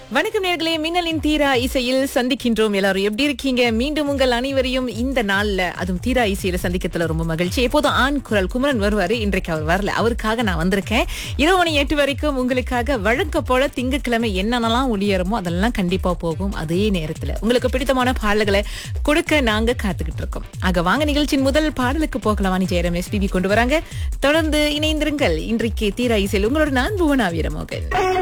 வணக்கம் நேர்களே, மின்னலின் தீரா இசையில் சந்திக்கின்றோம். எல்லாரும் எப்படி இருக்கீங்க? மீண்டும் உங்கள் அனைவரையும் இந்த நாள்ல, அதுவும் தீரா இசையில சந்திக்கிறதுல ரொம்ப மகிழ்ச்சி. எப்போதும் ஆண் குரல் குமரன் வருவாரு. இன்றைக்கு அவர் வரல. அவருக்காக நான் வந்திருக்கேன். இரவு மணி 8 வரைக்கும் உங்களுக்காக வழக்க போல திங்கட்கிழமை என்னென்னலாம் ஒளியேறுமோ அதெல்லாம் கண்டிப்பா போகும். அதே நேரத்துல உங்களுக்கு பிடித்தமான பாடல்களை கொடுக்க நாங்க காத்துக்கிட்டு இருக்கோம். ஆக வாங்க, நிகழ்ச்சியின் முதல் பாடலுக்கு போகலாம். வாணி ஜெயராம் எஸ்பிபி கொண்டு வராங்க. தொடர்ந்து இணைந்திருங்கள். இன்றைக்கு தீரா இசையில் உங்களோட நான் புவனா வீரமோகன்.